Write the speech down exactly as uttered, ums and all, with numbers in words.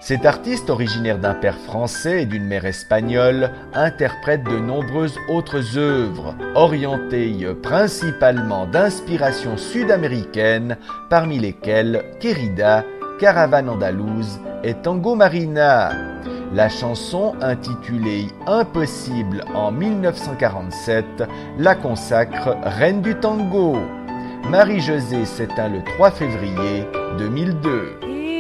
Cet artiste, originaire d'un père français et d'une mère espagnole, interprète de nombreuses autres œuvres, orientées principalement d'inspiration sud-américaine, parmi lesquelles Querida, Caravane andalouse et Tango Marina. La chanson, intitulée Impossible en mille neuf cent quarante-sept, la consacre reine du tango. Marie-Josée s'éteint le trois février deux mille deux.